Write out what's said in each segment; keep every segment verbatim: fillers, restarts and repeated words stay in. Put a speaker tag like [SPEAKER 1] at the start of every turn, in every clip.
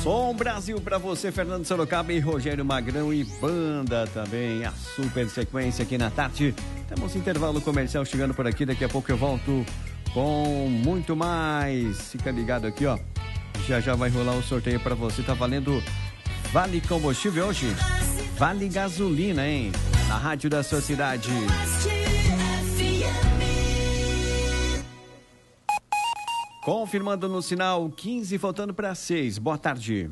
[SPEAKER 1] Bom Brasil pra você, Fernando Sorocaba e Rogério Magrão e banda também, a super sequência aqui na tarde. Temos intervalo comercial chegando por aqui, daqui a pouco eu volto com muito mais. Fica ligado aqui, ó. Já já vai rolar o sorteio pra você, tá valendo Vale Combustível hoje. Vale Gasolina, hein? Na Rádio da sua cidade. Confirmando no sinal quinze, faltando para seis. Boa tarde.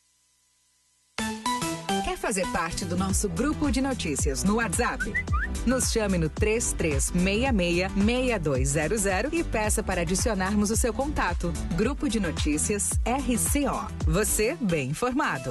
[SPEAKER 2] Quer fazer parte do nosso grupo de notícias no WhatsApp? Nos chame no três três seis seis, seis dois zero zero e peça para adicionarmos o seu contato. Grupo de Notícias R C O. Você bem informado.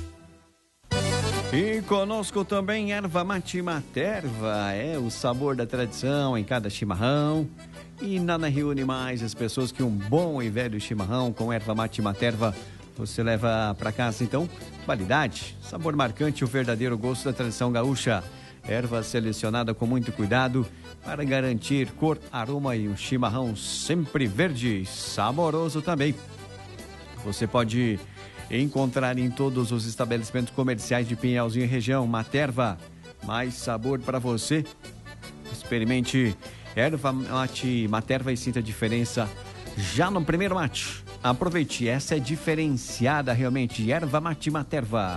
[SPEAKER 1] E conosco também erva mate Materva. É o sabor da tradição em cada chimarrão. E nada reúne mais as pessoas que um bom e velho chimarrão com erva mate Materva. Você leva para casa, então, qualidade, sabor marcante, o verdadeiro gosto da tradição gaúcha. Erva selecionada com muito cuidado para garantir cor, aroma e um chimarrão sempre verde e saboroso também. Você pode encontrar em todos os estabelecimentos comerciais de Pinhalzinho e região. Materva, mais sabor para você. Experimente erva mate Materva e sinta a diferença já no primeiro mate. Aproveite, essa é diferenciada realmente, erva mate Materva.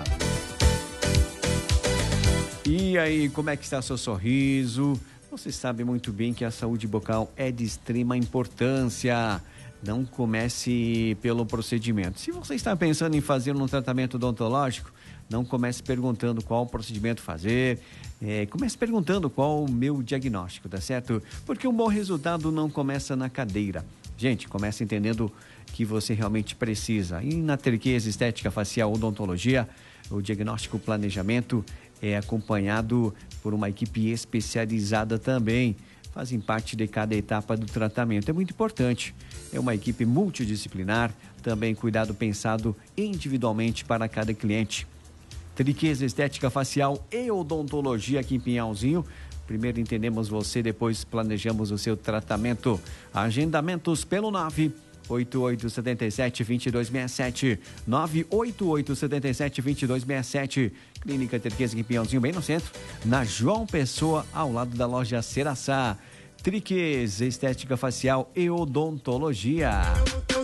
[SPEAKER 1] E aí, como é que está seu sorriso? Você sabe muito bem que a saúde bucal é de extrema importância. Não comece pelo procedimento. Se você está pensando em fazer um tratamento odontológico, não comece perguntando qual procedimento fazer. É, comece perguntando qual o meu diagnóstico, tá certo? Porque um bom resultado não começa na cadeira. Gente, comece entendendo que você realmente precisa. E na Triqueza Estética Facial Odontologia, o diagnóstico planejamento é acompanhado por uma equipe especializada também. Fazem parte de cada etapa do tratamento. É muito importante. É uma equipe multidisciplinar, também cuidado pensado individualmente para cada cliente. Triqueza Estética Facial e Odontologia aqui em Pinhalzinho. Primeiro entendemos você, depois planejamos o seu tratamento. Agendamentos pelo nove oito oito sete sete, dois dois seis sete, nove oito oito sete sete, dois dois seis sete. Clínica Triqueza aqui em Pinhalzinho, bem no centro, na João Pessoa, ao lado da loja Ceraçá. Triqueza Estética Facial e Odontologia.